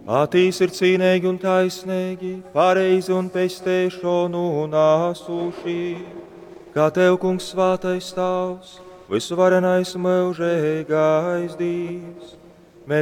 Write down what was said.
Atīs ir cīnīgi un taisnīgi, pareizi un pestēšanu nāsuši. Kā tev, kungs, svātais tavs, visvarenais mūžīgais Dievs.